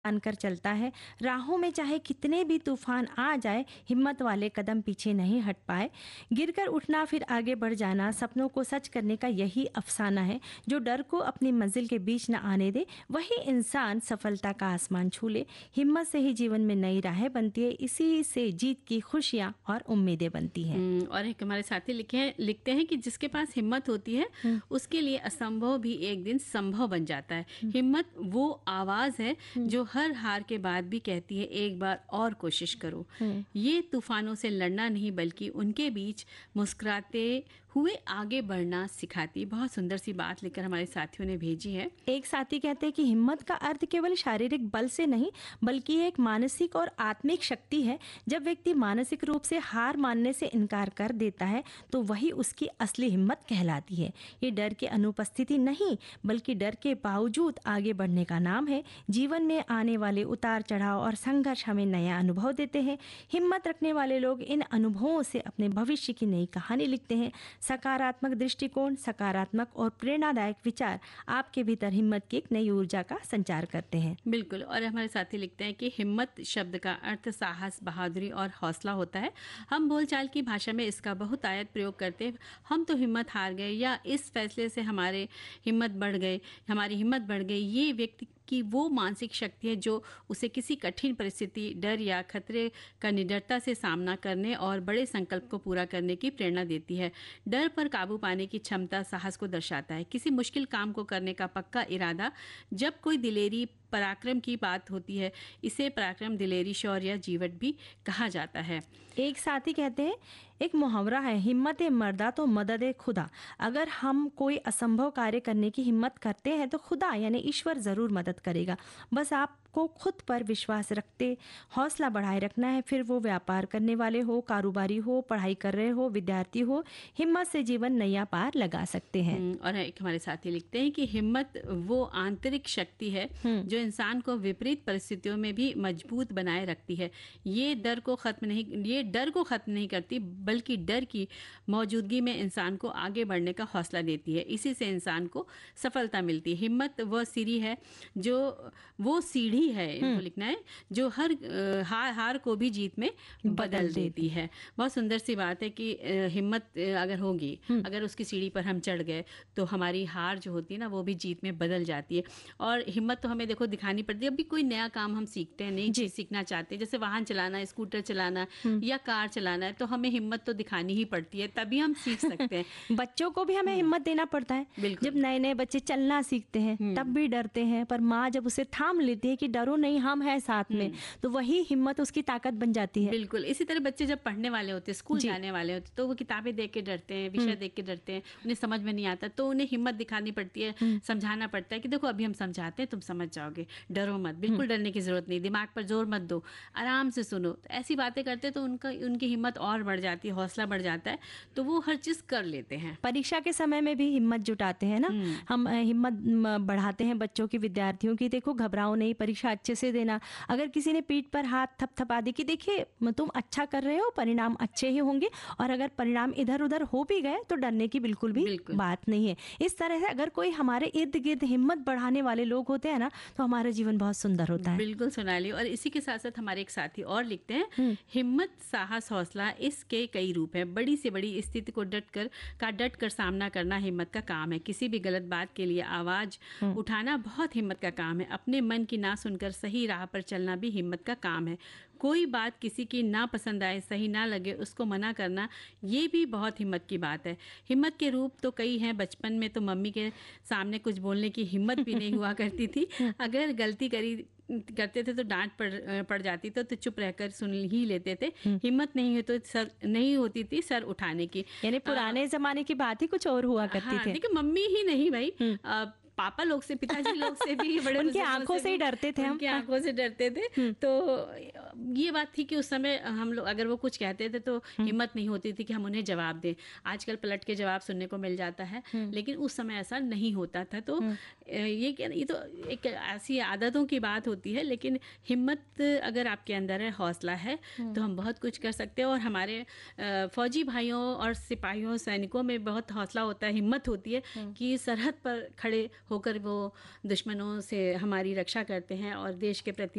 मानकर चलता है। राहों में चाहे कितने भी तूफान आ जाए, हिम्मत वाले कदम पीछे नहीं हट पाए। गिरकर उठना फिर आगे बढ़ जाना, सपनों को सच करने का यही अफसाना है। जो डर को अपनी मंजिल के बीच न आने दे, वही इंसान सफलता का आसमान छू ले। हिम्मत से ही जीवन में नई राहें बनती है, इसी से जीत की खुशियां और उम्मीदें बनती हैं। और एक हमारे साथी लिखते हैं कि जिसके पास हिम्मत होती है उसके लिए असंभव भी एक दिन संभव बन जाता है। हिम्मत वो आवाज है जो हर हार के बाद भी कहती है एक बार और कोशिश करो। ये तूफानों से लड़ना नहीं बल्कि उनके बीच मुस्कुराते हुए आगे बढ़ना सिखाती। बहुत सुंदर सी बात लेकर हमारे साथियों ने भेजी है। एक साथी कहते हैं कि हिम्मत का अर्थ केवल शारीरिक बल से नहीं बल्कि एक मानसिक और आत्मिक शक्ति है। जब व्यक्ति मानसिक रूप से हार मानने से इनकार कर देता है तो वही उसकी असली हिम्मत कहलाती है। ये डर की अनुपस्थिति नहीं बल्कि डर के बावजूद आगे बढ़ने का नाम है। जीवन में आने वाले उतार चढ़ाव और संघर्ष हमें नया अनुभव देते हैं। हिम्मत रखने वाले लोग इन अनुभवों से अपने भविष्य की नई कहानी लिखते हैं। सकारात्मक दृष्टिकोण, सकारात्मक और प्रेरणादायक विचार आपके भीतर हिम्मत की एक नई ऊर्जा का संचार करते हैं। बिल्कुल। और हमारे साथी लिखते हैं कि हिम्मत शब्द का अर्थ साहस, बहादुरी और हौसला होता है। हम बोलचाल की भाषा में इसका बहुत आयत प्रयोग करते हैं। हम तो हिम्मत हार गए या इस फैसले से हमारी हिम्मत बढ़ गई। ये व्यक्ति कि वो मानसिक शक्ति है जो उसे किसी कठिन परिस्थिति, डर या खतरे का निडरता से सामना करने और बड़े संकल्प को पूरा करने की प्रेरणा देती है। डर पर काबू पाने की क्षमता साहस को दर्शाता है। किसी मुश्किल काम को करने का पक्का इरादा। जब कोई दिलेरी, पराक्रम की बात होती है, इसे पराक्रम, दिलेरी, शौर्य, जीवट भी कहा जाता है। एक साथी कहते हैं, एक मुहावरा है, हिम्मत मर्दा तो मदद खुदा। अगर हम कोई असंभव कार्य करने की हिम्मत करते हैं तो खुदा यानी ईश्वर जरूर मदद करेगा। बस आपको खुद पर विश्वास रखते हौसला बढ़ाए रखना है। फिर वो व्यापार करने वाले हो, कारोबारी हो, पढ़ाई कर रहे हो, विद्यार्थी हो, हिम्मत से जीवन नया पार लगा सकते हैं। और एक हमारे साथी लिखते हैं कि हिम्मत वो आंतरिक शक्ति है जो इंसान को विपरीत परिस्थितियों में भी मजबूत बनाए रखती है। ये डर को खत्म नहीं करती बल्कि डर की मौजूदगी में इंसान को आगे बढ़ने का हौसला देती है। इसी से इंसान को सफलता मिलती है। हिम्मत वो सीढ़ी है इनको लिखना है जो हर हार को भी जीत में बदल देती है। बहुत सुंदर सी बात है कि हिम्मत अगर होगी, अगर उसकी सीढ़ी पर हम चढ़ गए तो हमारी हार जो होती है ना वो भी जीत में बदल जाती है। और हिम्मत तो हमें देखो दिखानी पड़ती है। अभी कोई नया काम हम सीखते हैं, नई चीज सीखना चाहते हैं, जैसे वाहन चलाना, स्कूटर चलाना या कार चलाना है, तो हमें हिम्मत तो दिखानी ही पड़ती है, तभी हम सीख सकते हैं। बच्चों को भी हमें हिम्मत देना पड़ता है। जब नए नए बच्चे चलना सीखते हैं तब भी डरते हैं, पर माँ जब उसे थाम लेती है कि डरो नहीं, हम हैं साथ में, तो वही हिम्मत उसकी ताकत बन जाती है। बिल्कुल। इसी तरह बच्चे जब पढ़ने वाले होते हैं, स्कूल जाने वाले होते हैं, तो वो किताबें देख के डरते हैं, विषय देख के डरते हैं, उन्हें समझ में नहीं आता, तो उन्हें हिम्मत दिखानी पड़ती है, समझाना पड़ता है कि देखो अभी हम समझाते हैं, तुम समझ जाओगे, डरो मत, बिल्कुल डरने की जरूरत नहीं, दिमाग पर जोर मत दो, आराम से सुनो। तो ऐसी बातें करते तो उनकी हिम्मत और बढ़ जाती है, हौसला बढ़ जाता है, तो वो हर चीज कर लेते हैं। परीक्षा के समय में भी हिम्मत जुटाते हैं ना, हम हिम्मत बढ़ाते हैं बच्चों की, विद्यार्थियों की। देखो घबराओ नहीं, परीक्षा अच्छे से देना। अगर किसी ने पीठ पर हाथ थपथपा दी कि देखिए तुम अच्छा कर रहे हो, परिणाम अच्छे ही होंगे, और अगर परिणाम इधर उधर हो भी गए तो डरने की बिल्कुल भी बात नहीं है। इस तरह से अगर कोई हमारे इर्द गिर्द हिम्मत बढ़ाने वाले लोग होते हैं ना, तो हमारा जीवन बहुत सुंदर होता है। बिल्कुल सोनाली। और इसी के साथ साथ हमारे एक साथी और लिखते हैं, हिम्मत, साहस, हौसला, इसके कई रूप हैं। बड़ी से बड़ी स्थिति को डट कर सामना करना हिम्मत का काम है। किसी भी गलत बात के लिए आवाज उठाना बहुत हिम्मत का काम है। अपने मन की ना सुनकर सही राह पर चलना भी हिम्मत का काम है। कोई बात किसी की ना पसंद आए, सही ना लगे, उसको मना करना, ये भी बहुत हिम्मत की बात है। हिम्मत के रूप तो कई हैं। बचपन में तो मम्मी के सामने कुछ बोलने की हिम्मत भी नहीं हुआ करती थी। अगर गलती करते थे तो डांट पड़ जाती तो चुप रहकर सुन ही लेते थे। हिम्मत नहीं होती थी सर उठाने की। यानी पुराने जमाने की बात ही कुछ और हुआ करती थी। देखिए मम्मी ही नहीं भाई, पापा लोग से, पिताजी लोग से भी, बड़े उनकी आंखों से ही डरते थे, उनकी आंखों से डरते थे। तो ये बात थी कि उस समय हम लोग अगर वो कुछ कहते थे तो हिम्मत नहीं होती थी कि हम उन्हें जवाब दें। आजकल पलट के जवाब सुनने को मिल जाता है, लेकिन उस समय ऐसा नहीं होता था। तो ये तो एक ऐसी आदतों की बात होती है, लेकिन हिम्मत अगर आपके अंदर है, हौसला है, तो हम बहुत कुछ कर सकते हैं। और हमारे फौजी भाइयों और सिपाहियों, सैनिकों में बहुत हौसला होता है, हिम्मत होती है कि सरहद पर खड़े होकर वो दुश्मनों से हमारी रक्षा करते हैं और देश के प्रति